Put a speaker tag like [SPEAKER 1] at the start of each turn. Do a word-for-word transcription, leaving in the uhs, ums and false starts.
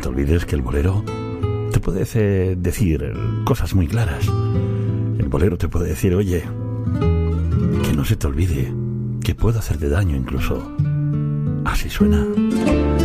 [SPEAKER 1] te olvides que el bolero te puede decir cosas muy claras. El bolero te puede decir, oye, que no se te olvide que puedo hacerte daño incluso. Así suena.